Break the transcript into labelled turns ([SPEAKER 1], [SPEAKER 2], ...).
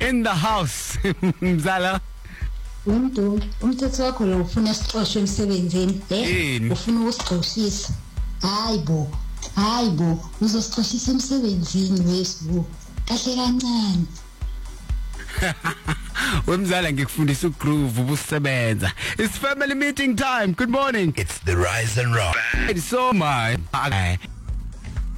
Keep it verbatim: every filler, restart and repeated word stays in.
[SPEAKER 1] in the house. Mzala.
[SPEAKER 2] Umuntu umthetho wakho lo ufuna isixoxo emsebenzini eh ufuna usixoxisa hayibo hayibo uzosixoxisa emsebenzini wesibu kahle kancane.
[SPEAKER 1] Wemzala ngikufundisa ugroove ubusebenza. It's family meeting time. Good morning.
[SPEAKER 3] It's the Rise and Rock.
[SPEAKER 1] So my